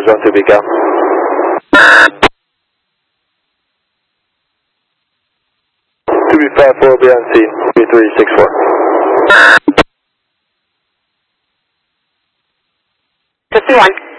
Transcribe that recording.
zone 2 beacon. 2B54 will be on scene, B364. Just 1.